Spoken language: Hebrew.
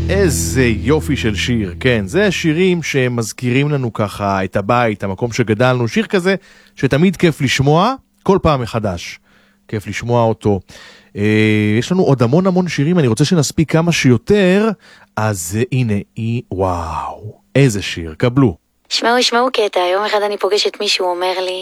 איזה יופי של שיר, כן, זה שירים שמזכירים לנו ככה את הבית, המקום שגדלנו, שיר כזה שתמיד כיף לשמוע, כל פעם מחדש, כיף לשמוע אותו. יש לנו עוד המון שירים, אני רוצה שנספיק כמה שיותר, אז הנה, וואו, איזה שיר, קבלו. שמעו קטע, יום אחד אני פוגשת מישהו, אומר לי,